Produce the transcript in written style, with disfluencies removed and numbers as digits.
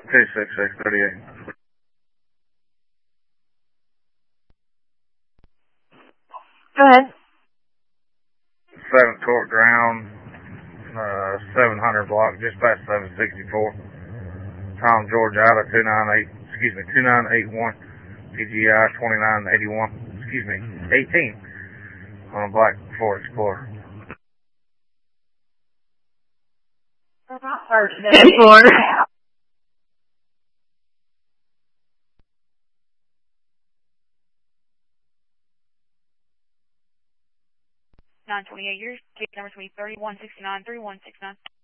26638. 7th Court Ground, 700 block, just past 764. Tom, Georgia, out of 2981, PGI 2981, 18, on a black Ford Explorer. 928 years, case number 331693169.